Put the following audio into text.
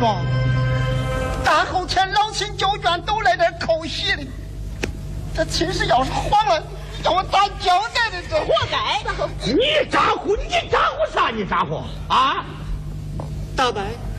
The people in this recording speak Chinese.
庄，大后天老亲旧眷都来这扣席的，这亲事要是黄了，叫我咋交代的？这活该！ 你咋呼？你咋呼啥？你咋呼啊？ 大伯，